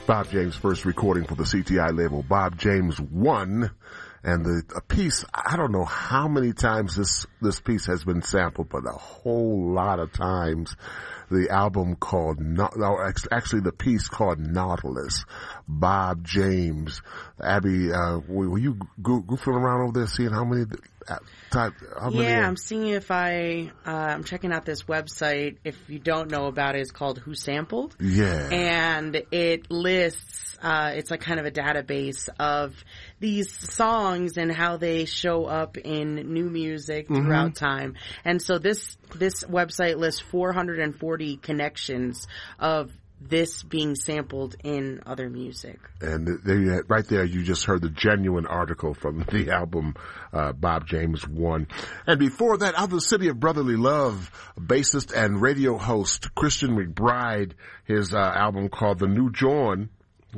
Bob James' first recording for the CTI label, Bob James 1. And a piece, I don't know how many times this piece has been sampled, but a whole lot of times. The album called, actually the piece called Nautilus, Bob James. Abby, were you goofing around over there seeing how many I'm seeing if I'm checking out this website. If you don't know about it, it's called Who Sampled. Yeah. And it lists, it's like kind of a database of these songs and how they show up in new music throughout time. And so this website lists 440 connections of this being sampled in other music. And right there, you just heard the genuine article from the album, Bob James 1. And before that, out of the city of brotherly love, bassist and radio host Christian McBride, his album called The New Jawn.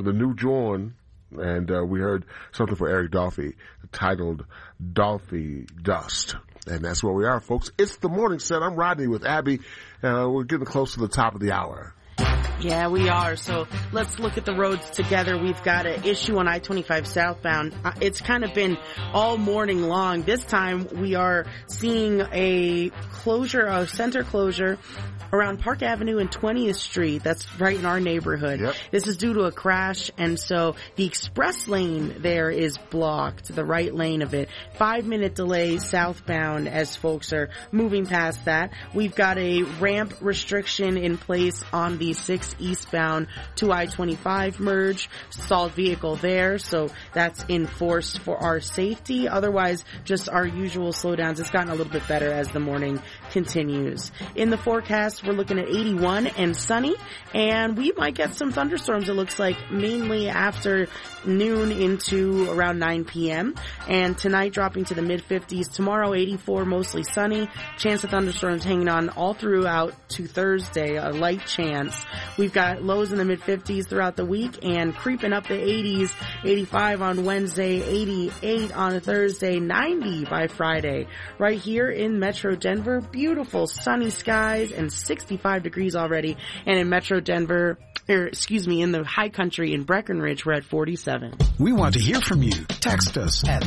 And we heard something for Eric Dolphy titled Dolphy Dust. And that's where we are, folks. It's the morning set. I'm Rodney with Abby. We're getting close to the top of the hour. Yeah, we are. So let's look at the roads together. We've got an issue on I-25 southbound. It's kind of been all morning long. This time we are seeing a center closure around Park Avenue and 20th Street. That's right in our neighborhood. Yep. This is due to a crash, and so the express lane there is blocked, the right lane of it. 5-minute delay southbound as folks are moving past that. We've got a ramp restriction in place on the 6 eastbound to I-25 merge. Stalled vehicle there, so that's enforced for our safety. Otherwise, just our usual slowdowns. It's gotten a little bit better as the morning continues. In the forecast, we're looking at 81 and sunny, and we might get some thunderstorms, it looks like, mainly after noon into around 9 p.m. And tonight dropping to the mid-50s. Tomorrow, 84, mostly sunny. Chance of thunderstorms hanging on all throughout to Thursday, a light chance. We've got lows in the mid-50s throughout the week and creeping up the 80s, 85 on Wednesday, 88 on Thursday, 90 by Friday. Right here in Metro Denver, beautiful sunny skies and 65 degrees already. And in Metro Denver, in the high country in Breckenridge, we're at 47. We want to hear from you. Text us at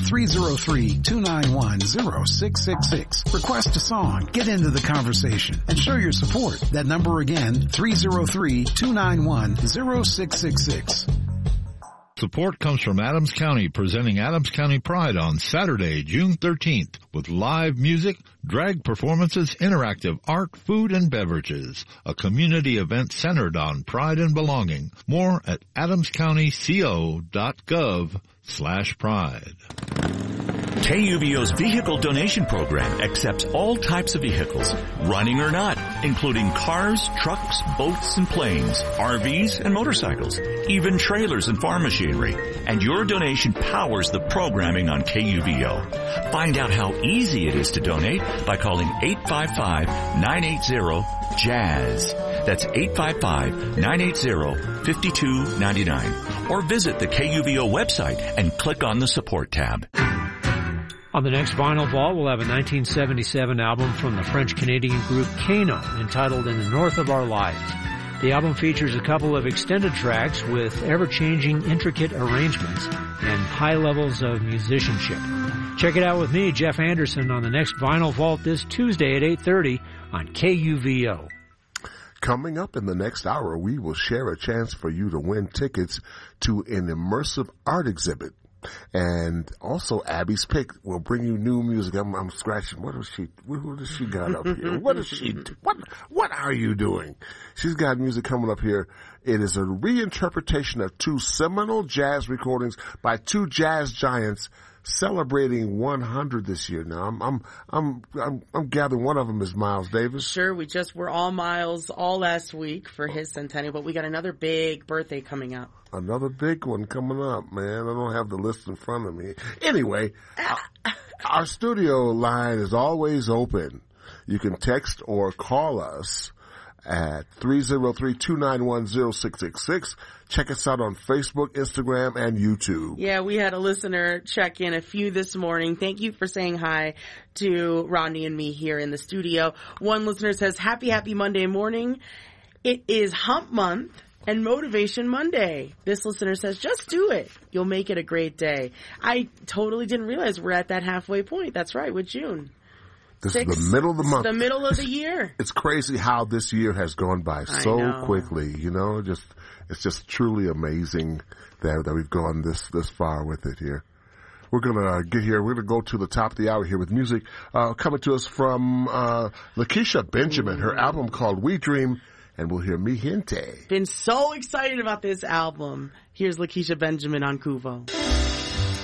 303-291-0666. Request a song, get into the conversation, and show your support. That number again, 303-291-0666. Support comes from Adams County, presenting Adams County Pride on Saturday, June 13th, with live music, drag performances, interactive art, food, and beverages. A community event centered on pride and belonging. More at adamscountyco.gov/pride. KUVO's vehicle donation program accepts all types of vehicles, running or not, including cars, trucks, boats, and planes, RVs, and motorcycles, even trailers and farm machinery. And your donation powers the programming on KUVO. Find out how easy it is to donate by calling 855-980-JAZZ. That's 855-980-5299. Or visit the KUVO website and click on the support tab. On the next Vinyl Vault, we'll have a 1977 album from the French-Canadian group Kano entitled In the North of Our Lives. The album features a couple of extended tracks with ever-changing, intricate arrangements and high levels of musicianship. Check it out with me, Jeff Anderson, on the next Vinyl Vault this Tuesday at 8:30 on KUVO. Coming up in the next hour, we will share a chance for you to win tickets to an immersive art exhibit. And also, Abby's Pick will bring you new music. I'm scratching. What does she got up here? What are you doing? She's got music coming up here. It is a reinterpretation of 2 seminal jazz recordings by 2 jazz giants celebrating 100 this year. Now, I'm gathering one of them is Miles Davis. Sure, we're all Miles all last week for his centennial, but we got another big birthday coming up. Another big one coming up, man. I don't have the list in front of me. Anyway, our studio line is always open. You can text or call us at 303-291-0666. Check us out on Facebook, Instagram, and YouTube. Yeah, we had a listener check in, a few this morning. Thank you for saying hi to Rodney and me here in the studio. One listener says, happy Monday morning. It is hump month. And Motivation Monday. This listener says, just do it. You'll make it a great day. I totally didn't realize we're at that halfway point. That's right, with June. This is the middle of the month. The middle of the year. It's crazy how this year has gone by so quickly, you know, it's just truly amazing that we've gone this far with it here. We're gonna get here. We're gonna go to the top of the hour here with music, coming to us from, Lakeisha Benjamin, her album called We Dream, and we'll hear Mi Gente. Been so excited about this album. Here's Lakeisha Benjamin on Kuvo.